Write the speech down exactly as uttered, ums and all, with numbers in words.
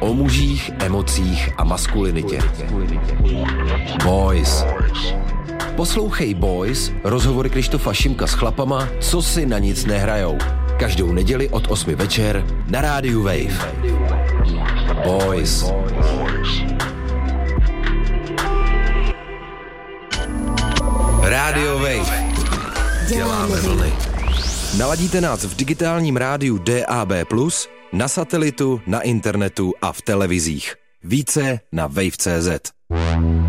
O mužích, emocích a maskulinitě. Boys. Poslouchej Boys, rozhovory Krištofa Šimka s chlapama, co si na nic nehrajou. Každou neděli od osmi večer na rádiu Wave. Boys. Rádio Wave. Děláme vlny. Naladíte nás v digitálním rádiu D A B plus, na satelitu, na internetu a v televizích. Více na wave tečka cé zet.